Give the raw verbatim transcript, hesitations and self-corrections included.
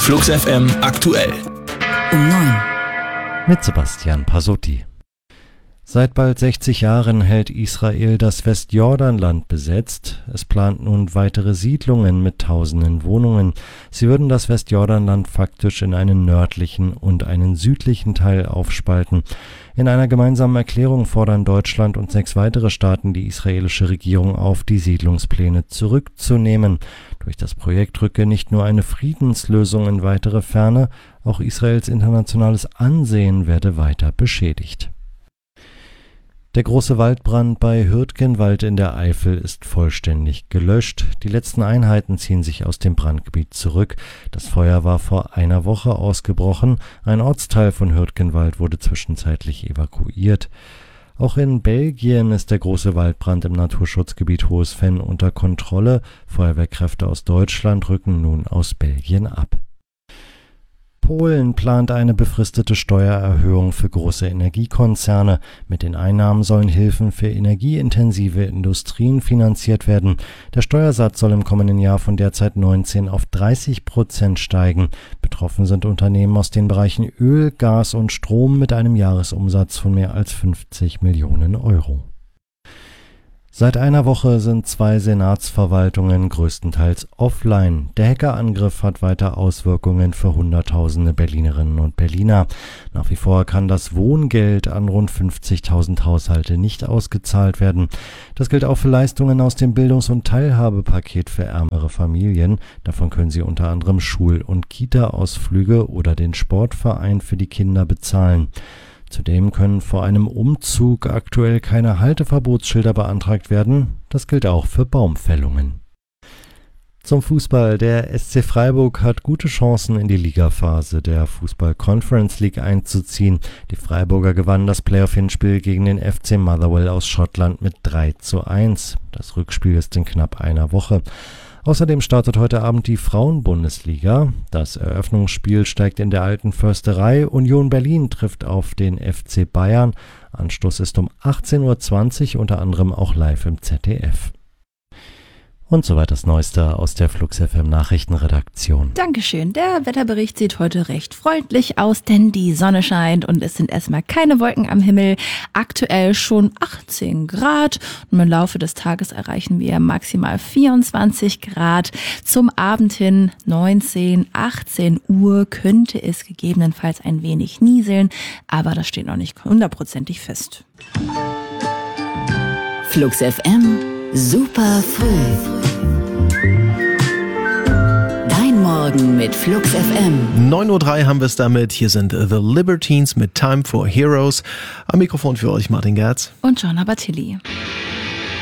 Flux F M aktuell. Um neun. Mit Sebastian Pasotti. Seit bald sechzig Jahren hält Israel das Westjordanland besetzt. Es plant nun weitere Siedlungen mit tausenden Wohnungen. Sie würden das Westjordanland faktisch in einen nördlichen und einen südlichen Teil aufspalten. In einer gemeinsamen Erklärung fordern Deutschland und sechs weitere Staaten die israelische Regierung auf, die Siedlungspläne zurückzunehmen. Durch das Projekt rücke nicht nur eine Friedenslösung in weitere Ferne, auch Israels internationales Ansehen werde weiter beschädigt. Der große Waldbrand bei Hürtgenwald in der Eifel ist vollständig gelöscht. Die letzten Einheiten ziehen sich aus dem Brandgebiet zurück. Das Feuer war vor einer Woche ausgebrochen. Ein Ortsteil von Hürtgenwald wurde zwischenzeitlich evakuiert. Auch in Belgien ist der große Waldbrand im Naturschutzgebiet Hohes Venn unter Kontrolle. Feuerwehrkräfte aus Deutschland rücken nun aus Belgien ab. Polen plant eine befristete Steuererhöhung für große Energiekonzerne. Mit den Einnahmen sollen Hilfen für energieintensive Industrien finanziert werden. Der Steuersatz soll im kommenden Jahr von derzeit neunzehn auf dreißig Prozent steigen. Betroffen sind Unternehmen aus den Bereichen Öl, Gas und Strom mit einem Jahresumsatz von mehr als fünfzig Millionen Euro. Seit einer Woche sind zwei Senatsverwaltungen größtenteils offline. Der Hackerangriff hat weiter Auswirkungen für Hunderttausende Berlinerinnen und Berliner. Nach wie vor kann das Wohngeld an rund fünfzigtausend Haushalte nicht ausgezahlt werden. Das gilt auch für Leistungen aus dem Bildungs- und Teilhabepaket für ärmere Familien. Davon können sie unter anderem Schul- und Kita-Ausflüge oder den Sportverein für die Kinder bezahlen. Zudem können vor einem Umzug aktuell keine Halteverbotsschilder beantragt werden. Das gilt auch für Baumfällungen. Zum Fußball. Der S C Freiburg hat gute Chancen, in die Ligaphase der Fußball-Conference League einzuziehen. Die Freiburger gewannen das Playoff-Hinspiel gegen den F C Motherwell aus Schottland mit drei zu eins. Das Rückspiel ist in knapp einer Woche. Außerdem startet heute Abend die Frauen-Bundesliga. Das Eröffnungsspiel steigt in der Alten Försterei. Union Berlin trifft auf den F C Bayern. Anstoß ist um achtzehn Uhr zwanzig, unter anderem auch live im Z D F. Und soweit das Neueste aus der Flux F M Nachrichtenredaktion. Dankeschön. Der Wetterbericht sieht heute recht freundlich aus, denn die Sonne scheint und es sind erstmal keine Wolken am Himmel. Aktuell schon achtzehn Grad und im Laufe des Tages erreichen wir maximal vierundzwanzig Grad. Zum Abend hin neunzehn, achtzehn Uhr könnte es gegebenenfalls ein wenig nieseln, aber das steht noch nicht hundertprozentig fest. Flux F M, super früh. Dein Morgen mit Flux F M. neun Uhr drei haben wir es damit. Hier sind The Libertines mit Time for Heroes. Am Mikrofon für euch Martin Gerz Und Joanna Batilli.